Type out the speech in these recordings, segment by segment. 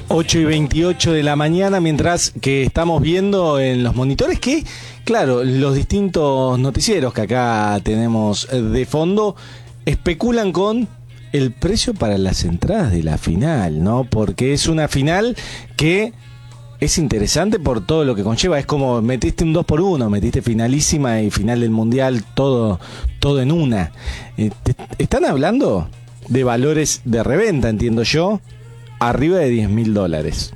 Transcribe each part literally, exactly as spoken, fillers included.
ocho y veintiocho de la mañana, mientras que estamos viendo en los monitores que, claro, los distintos noticieros que acá tenemos de fondo especulan con el precio para las entradas de la final, ¿no? Porque es una final que es interesante por todo lo que conlleva. Es como metiste un dos por uno, metiste finalísima y final del mundial, todo, todo en una. Eh, te, están hablando de valores de reventa, entiendo yo, arriba de diez mil dólares.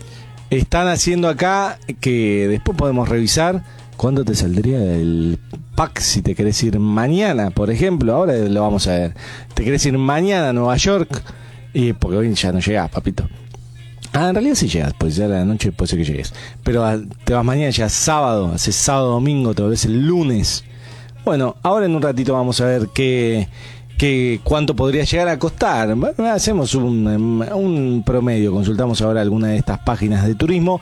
Están haciendo acá que después podemos revisar cuánto te saldría el pack si te querés ir mañana, por ejemplo. Ahora lo vamos a ver. Te querés ir mañana a Nueva York, y porque hoy ya no llegás, papito. Ah, en realidad sí llegas, pues ya a la noche puede ser que llegues. Pero a, te vas mañana, ya sábado, hace sábado, domingo, te volvés el lunes. Bueno, ahora en un ratito vamos a ver qué... que cuánto podría llegar a costar. Hacemos un, un promedio, consultamos ahora alguna de estas páginas de turismo,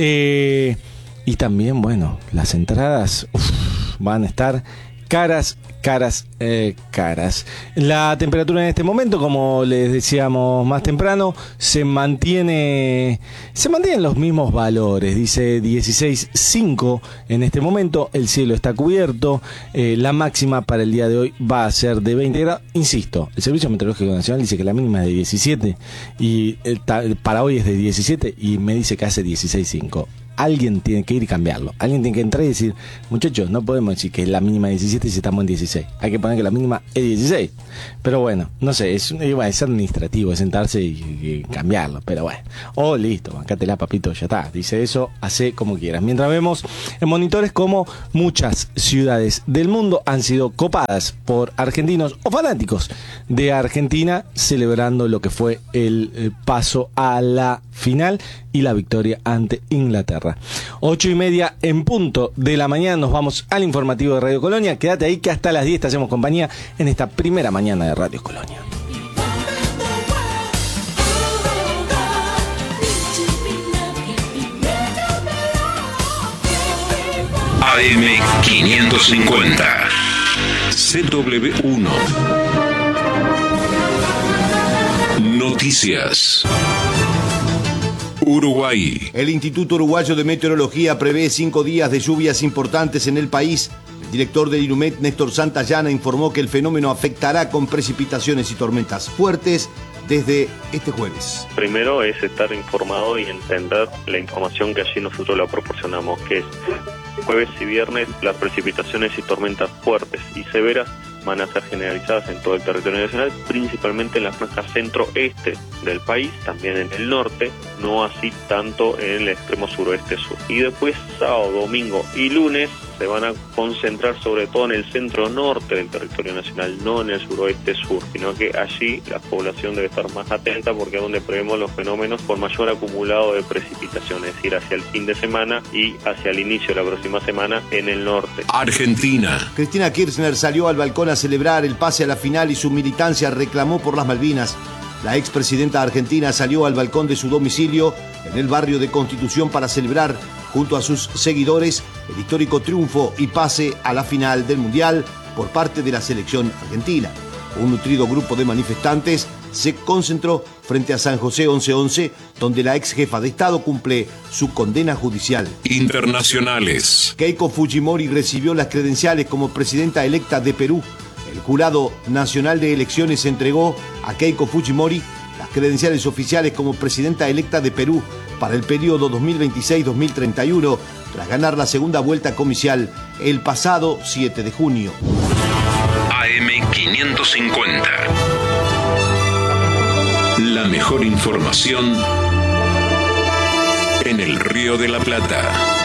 eh, y también, bueno, las entradas uf, van a estar caras, caras, eh, caras. La temperatura en este momento, como les decíamos más temprano, se mantiene, se mantienen los mismos valores. Dice dieciséis punto cinco en este momento, el cielo está cubierto, eh, la máxima para el día de hoy va a ser de veinte grados. Insisto, el Servicio Meteorológico Nacional dice que la mínima es de diecisiete y el, para hoy es de diecisiete y me dice que hace dieciséis punto cinco. Alguien tiene que ir y cambiarlo. Alguien tiene que entrar y decir, muchachos, no podemos decir que es la mínima diecisiete si estamos en dieciséis. Hay que poner que la mínima es dieciséis. Pero bueno, no sé, es, es administrativo, es sentarse y, y cambiarlo. Pero bueno, oh, listo, bancátela, papito, ya está. Dice eso, hace como quieras. Mientras vemos en monitores como muchas ciudades del mundo han sido copadas por argentinos o fanáticos de Argentina, celebrando lo que fue el, el paso a la final y la victoria ante Inglaterra. Ocho y media en punto de la mañana, nos vamos al informativo de Radio Colonia. Quédate ahí que hasta las diez te hacemos compañía en esta primera mañana de Radio Colonia. A M quinientos cincuenta C W uno Noticias. Uruguay. El Instituto Uruguayo de Meteorología prevé cinco días de lluvias importantes en el país. El director del INUMET, Néstor Santayana, informó que el fenómeno afectará con precipitaciones y tormentas fuertes desde este jueves. Primero es estar informado y entender la información que allí nosotros la proporcionamos, que es jueves y viernes las precipitaciones y tormentas fuertes y severas van a ser generalizadas en todo el territorio nacional, principalmente en la franja centro-este del país, también en el norte, no así tanto en el extremo suroeste-sur. Y después sábado, domingo y lunes se van a concentrar sobre todo en el centro-norte del territorio nacional, no en el suroeste-sur, sino que allí la población debe estar más atenta porque es donde prevemos los fenómenos con mayor acumulado de precipitación, es decir, hacia el fin de semana y hacia el inicio de la próxima semana en el norte. Argentina. Cristina Kirchner salió al balcón a celebrar el pase a la final y su militancia reclamó por las Malvinas. La expresidenta argentina salió al balcón de su domicilio en el barrio de Constitución para celebrar junto a sus seguidores el histórico triunfo y pase a la final del Mundial por parte de la selección argentina. Un nutrido grupo de manifestantes se concentró frente a San José once once, donde la ex jefa de Estado cumple su condena judicial. Internacionales. Keiko Fujimori recibió las credenciales como presidenta electa de Perú. El Jurado Nacional de Elecciones entregó a Keiko Fujimori las credenciales oficiales como presidenta electa de Perú para el periodo dos mil veintiséis a dos mil treinta y uno, tras ganar la segunda vuelta comicial el pasado siete de junio. A M quinientos cincuenta. La mejor información en el Río de la Plata.